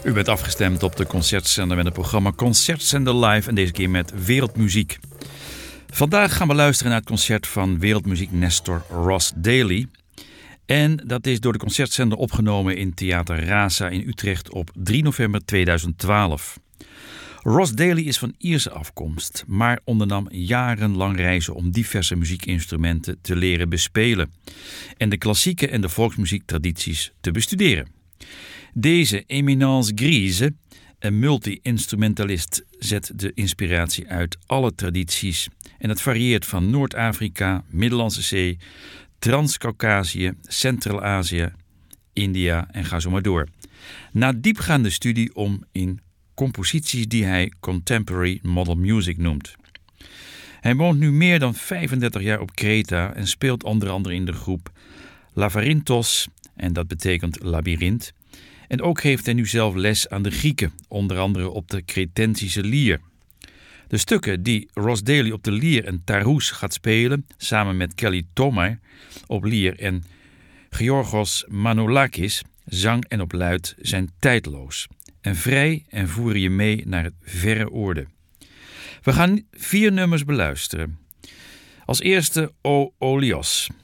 U bent afgestemd op de Concertzender met het programma Concertzender Live en deze keer met wereldmuziek. Vandaag gaan we luisteren naar het concert van wereldmuziek Nestor Ross Daly. En dat is door de Concertzender opgenomen in Theater Rasa in Utrecht op 3 november 2012. Ross Daly is van Ierse afkomst, maar ondernam jarenlang reizen om diverse muziekinstrumenten te leren bespelen en de klassieke en de volksmuziektradities te bestuderen. Deze Eminence Grise, een multi-instrumentalist, zet de inspiratie uit alle tradities en het varieert van Noord-Afrika, Middellandse Zee, Trans-Caucasië, Centraal-Azië, India en ga zo maar door. Na diepgaande studie om in composities die hij Contemporary Model Music noemt. Hij woont nu meer dan 35 jaar op Kreta en speelt onder andere in de groep Lavarintos, en dat betekent labyrint. En ook geeft hij nu zelf les aan de Grieken, onder andere op de Cretensische lier. De stukken die Ross Daly op de lier en tarous gaat spelen, samen met Kelly Tomar op lier en Georgos Manolakis, zang en op luid, zijn tijdloos en vrij en voeren je mee naar het verre oorden. We gaan 4 nummers beluisteren. Als eerste O Olios.